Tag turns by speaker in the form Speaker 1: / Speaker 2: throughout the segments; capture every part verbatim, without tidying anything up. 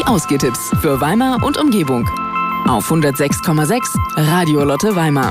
Speaker 1: Ausgehtipps für Weimar und Umgebung. Auf hundertsechs Komma sechs Radio Lotte Weimar.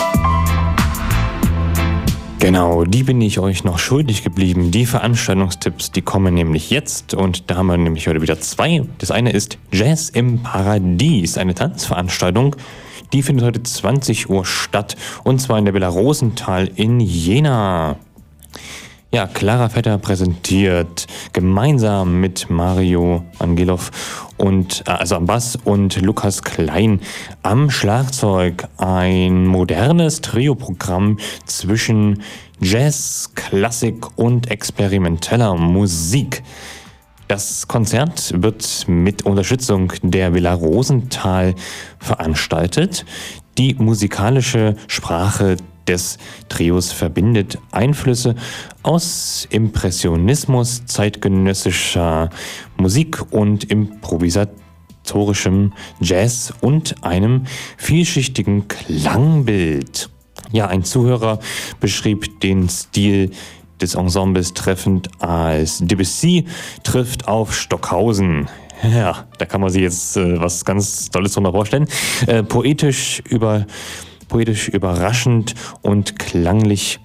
Speaker 2: Genau, die bin ich euch noch schuldig geblieben. Die Veranstaltungstipps, die kommen nämlich jetzt und da haben wir nämlich heute wieder zwei. Das eine ist Jazz im Paradies, eine Tanzveranstaltung. Die findet heute zwanzig Uhr statt und zwar in der Villa Rosenthal in Jena. Ja, Clara Vetter präsentiert gemeinsam mit Mario Angelov und äh, also am Bass und Lukas Klein am Schlagzeug ein modernes Trio-Programm zwischen Jazz, Klassik und experimenteller Musik. Das Konzert wird mit Unterstützung der Villa Rosenthal veranstaltet. Die musikalische Sprache des Trios verbindet Einflüsse aus Impressionismus, zeitgenössischer Musik und improvisatorischem Jazz und einem vielschichtigen Klangbild. Ja, ein Zuhörer beschrieb den Stil des Ensembles treffend als Debussy trifft auf Stockhausen. Ja, da kann man sich jetzt äh, was ganz Tolles drunter vorstellen. Äh, poetisch über Poetisch überraschend und klanglich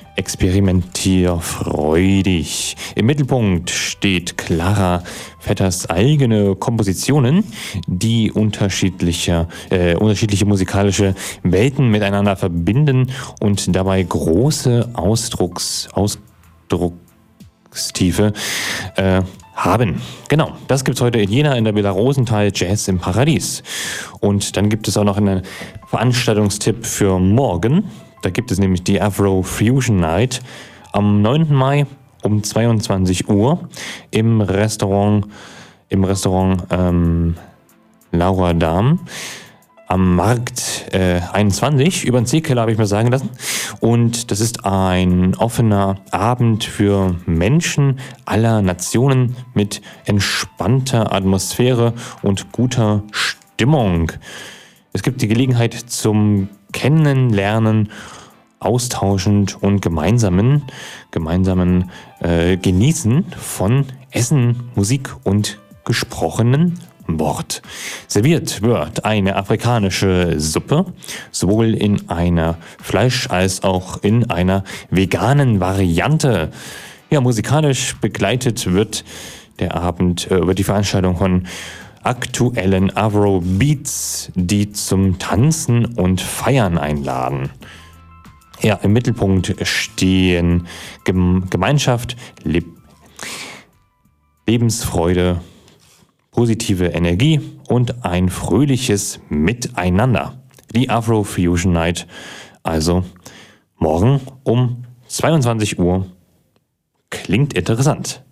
Speaker 2: experimentierfreudig. Im Mittelpunkt steht Clara Vetters eigene Kompositionen, die unterschiedliche, äh, unterschiedliche musikalische Welten miteinander verbinden und dabei große Ausdrucks, Ausdruckstiefe äh, haben. Genau, das gibt's heute in Jena in der Villa Rosenthal, Jazz im Paradies. Und dann gibt es auch noch einen Veranstaltungstipp für morgen. Da gibt es nämlich die Afro Fusion Night am neunten Mai um zweiundzwanzig Uhr im Restaurant, im Restaurant ähm, Laura Dahm am Markt äh, einundzwanzig, über den Seekeller habe ich mir sagen lassen. Und das ist ein offener Abend für Menschen aller Nationen mit entspannter Atmosphäre und guter Stimmung. Es gibt die Gelegenheit zum Kennenlernen, austauschend und gemeinsamen, gemeinsamen äh, Genießen von Essen, Musik und gesprochenen Wort. Serviert wird eine afrikanische Suppe, sowohl in einer Fleisch- als auch in einer veganen Variante. Ja, musikalisch begleitet wird der Abend, äh, wird die Veranstaltung von aktuellen Afro-Beats, die zum Tanzen und Feiern einladen. Ja, im Mittelpunkt stehen Gem- Gemeinschaft, Le- Lebensfreude, positive Energie und ein fröhliches Miteinander. Die Afro Fusion Night, also morgen um zweiundzwanzig Uhr. Klingt interessant.